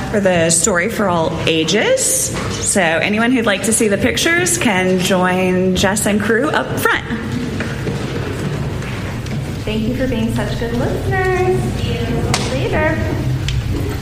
for the Story for All Ages. So anyone who'd like to see the pictures can join Jess and crew up front. Thank you for being such good listeners. See you later.